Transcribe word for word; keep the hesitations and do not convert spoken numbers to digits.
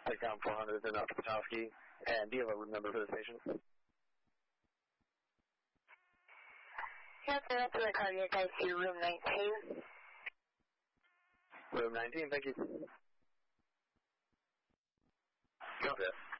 Takedown four hundred, then up to Petoskey. And do you have a room number for the station? Yes, sir. That's the cardiac I C U, room nineteen. Room nineteen, thank you. Copy that.